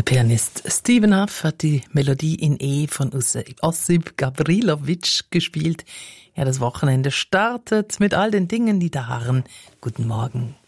Pianist Stephen Huff hat die Melodie in E von Ossip Gavrilovic gespielt. Ja, das Wochenende startet mit all den Dingen, die da harren. Guten Morgen.